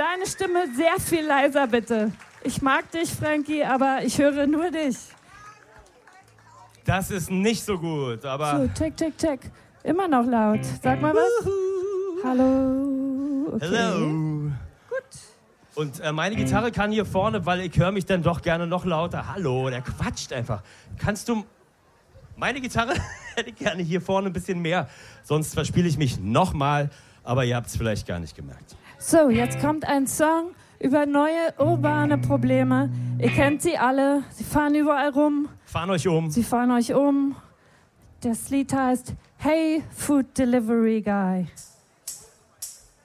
Deine Stimme sehr viel leiser, bitte. Ich mag dich, Frankie, aber ich höre nur dich. Das ist nicht so gut, aber... So, check, check, check. Immer noch laut. Sag mal was. Hallo. Okay. Hello. Gut. Und meine Gitarre kann hier vorne, weil ich höre mich dann doch gerne noch lauter. Hallo, der quatscht einfach. Kannst du... Meine Gitarre hätte ich gerne hier vorne ein bisschen mehr. Sonst verspiele ich mich nochmal. Aber ihr habt es vielleicht gar nicht gemerkt. So, jetzt kommt ein Song über neue urbane Probleme. Ihr kennt sie alle. Sie fahren überall rum. Fahren euch um. Sie fahren euch um. Das Lied heißt Hey Food Delivery Guy.